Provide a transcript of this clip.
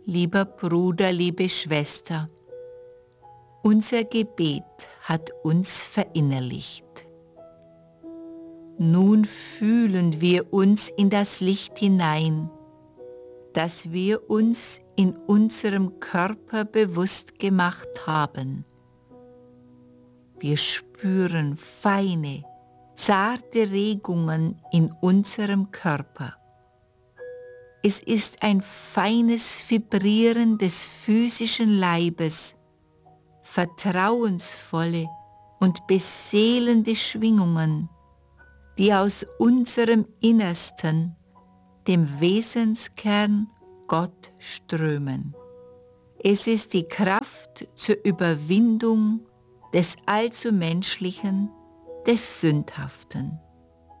Lieber Bruder, liebe Schwester, unser Gebet hat uns verinnerlicht. Nun fühlen wir uns in das Licht hinein, das wir uns in unserem Körper bewusst gemacht haben. Wir spüren feine, zarte Regungen in unserem Körper. Es ist ein feines Vibrieren des physischen Leibes, vertrauensvolle und beseelende Schwingungen, die aus unserem Innersten, dem Wesenskern Gott strömen. Es ist die Kraft zur Überwindung des Allzumenschlichen, des Sündhaften.